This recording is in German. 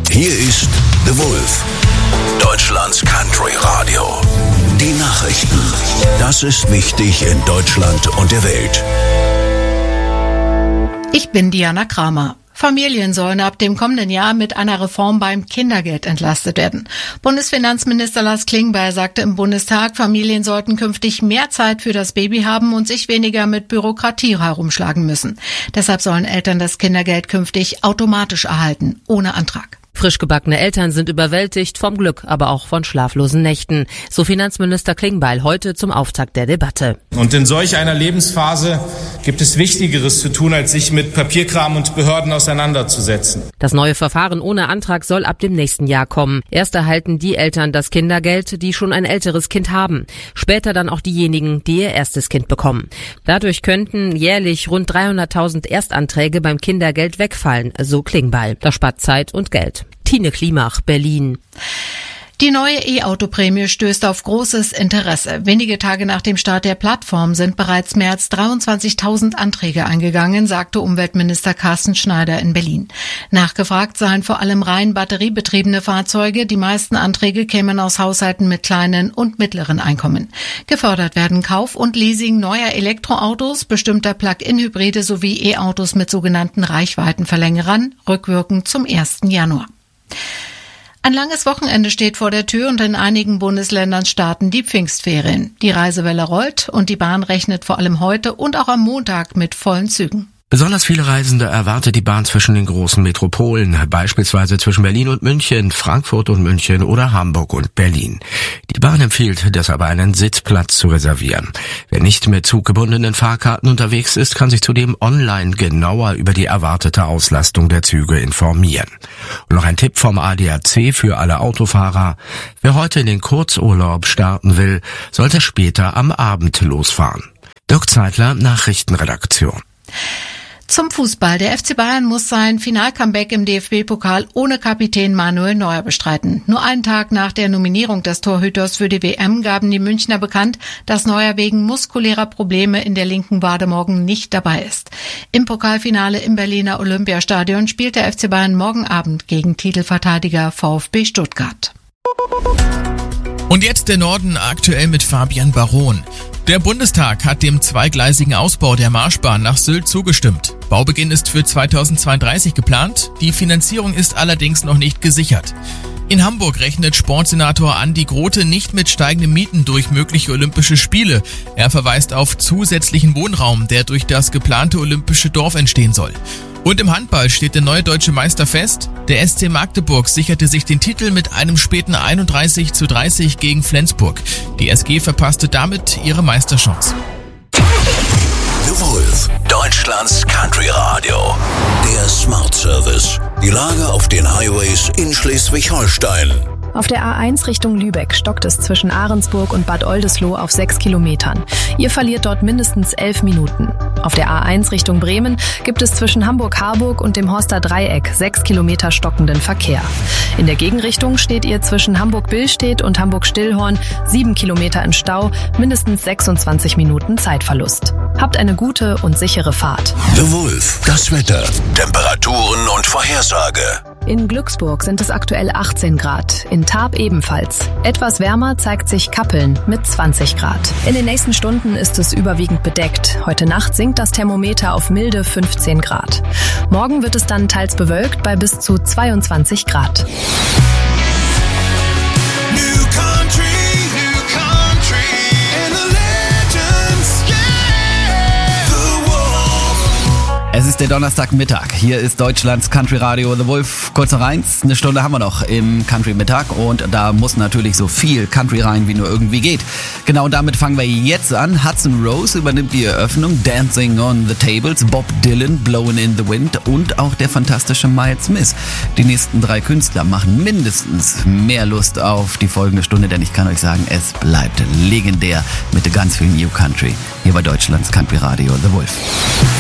Hier ist The Wolf, Deutschlands Country Radio. Die Nachrichten. Das ist wichtig in Deutschland und der Welt. Ich bin Diana Kramer. Familien sollen ab dem kommenden Jahr mit einer Reform beim Kindergeld entlastet werden. Bundesfinanzminister Lars Klingbeil sagte im Bundestag, Familien sollten künftig mehr Zeit für das Baby haben und sich weniger mit Bürokratie herumschlagen müssen. Deshalb sollen Eltern das Kindergeld künftig automatisch erhalten, ohne Antrag. Frisch gebackene Eltern sind überwältigt vom Glück, aber auch von schlaflosen Nächten. So Finanzminister Klingbeil heute zum Auftakt der Debatte. Und in solch einer Lebensphase gibt es Wichtigeres zu tun, als sich mit Papierkram und Behörden auseinanderzusetzen. Das neue Verfahren ohne Antrag soll ab dem nächsten Jahr kommen. Erst erhalten die Eltern das Kindergeld, die schon ein älteres Kind haben. Später dann auch diejenigen, die ihr erstes Kind bekommen. Dadurch könnten jährlich rund 300.000 Erstanträge beim Kindergeld wegfallen, so Klingbeil. Das spart Zeit und Geld. Tine Klimach, Berlin. Die neue E-Auto-Prämie stößt auf großes Interesse. Wenige Tage nach dem Start der Plattform sind bereits mehr als 23.000 Anträge eingegangen, sagte Umweltminister Carsten Schneider in Berlin. Nachgefragt seien vor allem rein batteriebetriebene Fahrzeuge. Die meisten Anträge kämen aus Haushalten mit kleinen und mittleren Einkommen. Gefördert werden Kauf und Leasing neuer Elektroautos, bestimmter Plug-in-Hybride sowie E-Autos mit sogenannten Reichweitenverlängerern, rückwirkend zum 1. Januar. Ein langes Wochenende steht vor der Tür und in einigen Bundesländern starten die Pfingstferien. Die Reisewelle rollt und die Bahn rechnet vor allem heute und auch am Montag mit vollen Zügen. Besonders viele Reisende erwartet die Bahn zwischen den großen Metropolen, beispielsweise zwischen Berlin und München, Frankfurt und München oder Hamburg und Berlin. Die Bahn empfiehlt deshalb einen Sitzplatz zu reservieren. Wer nicht mit zuggebundenen Fahrkarten unterwegs ist, kann sich zudem online genauer über die erwartete Auslastung der Züge informieren. Und noch ein Tipp vom ADAC für alle Autofahrer. Wer heute in den Kurzurlaub starten will, sollte später am Abend losfahren. Dirk Zeitler, Nachrichtenredaktion. Zum Fußball. Der FC Bayern muss sein Final-Comeback im DFB-Pokal ohne Kapitän Manuel Neuer bestreiten. Nur einen Tag nach der Nominierung des Torhüters für die WM gaben die Münchner bekannt, dass Neuer wegen muskulärer Probleme in der linken Wade morgen nicht dabei ist. Im Pokalfinale im Berliner Olympiastadion spielt der FC Bayern morgen Abend gegen Titelverteidiger VfB Stuttgart. Und jetzt der Norden aktuell mit Fabian Baron. Der Bundestag hat dem zweigleisigen Ausbau der Marschbahn nach Sylt zugestimmt. Baubeginn ist für 2032 geplant, die Finanzierung ist allerdings noch nicht gesichert. In Hamburg rechnet Sportsenator Andi Grote nicht mit steigenden Mieten durch mögliche Olympische Spiele. Er verweist auf zusätzlichen Wohnraum, der durch das geplante Olympische Dorf entstehen soll. Und im Handball steht der neue deutsche Meister fest. Der SC Magdeburg sicherte sich den Titel mit einem späten 31:30 gegen Flensburg. Die SG verpasste damit ihre Meisterchance. The Wolf, Deutschlands Country Radio. Der Smart Service. Die Lage auf den Highways in Schleswig-Holstein. Auf der A1 Richtung Lübeck stockt es zwischen Ahrensburg und Bad Oldesloe auf 6 Kilometern. Ihr verliert dort mindestens 11 Minuten. Auf der A1 Richtung Bremen gibt es zwischen Hamburg-Harburg und dem Horster Dreieck 6 Kilometer stockenden Verkehr. In der Gegenrichtung steht ihr zwischen Hamburg-Billstedt und Hamburg-Stillhorn 7 Kilometer in Stau, mindestens 26 Minuten Zeitverlust. Habt eine gute und sichere Fahrt. The Wolf, das Wetter, Temperaturen und Vorhersage. In Glücksburg sind es aktuell 18 Grad, in Tarp ebenfalls. Etwas wärmer zeigt sich Kappeln mit 20 Grad. In den nächsten Stunden ist es überwiegend bedeckt. Heute Nacht sinkt das Thermometer auf milde 15 Grad. Morgen wird es dann teils bewölkt bei bis zu 22 Grad. Es ist der Donnerstagmittag. Hier ist Deutschlands Country Radio The Wolf. Kurz nach 1. Eine Stunde haben wir noch im Country Mittag und da muss natürlich so viel Country rein, wie nur irgendwie geht. Genau damit fangen wir jetzt an. Hudson Rose übernimmt die Eröffnung. Dancing on the Tables, Bob Dylan, Blowing in the Wind und auch der fantastische Miles Smith. Die nächsten 3 Künstler machen mindestens mehr Lust auf die folgende Stunde, denn ich kann euch sagen, es bleibt legendär mit ganz viel New Country hier bei Deutschlands Country Radio The Wolf.